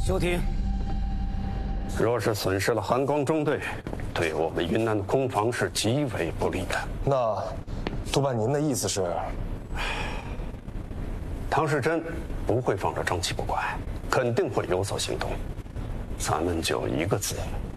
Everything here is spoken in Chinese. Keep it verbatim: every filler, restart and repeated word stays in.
休庭。 若是损失了韩光中队，对我们云南的攻防是极为不利的。 那，督办，您的意思是？ 唐世珍不会放着张琪不管，肯定会有所行动。咱们就一个字：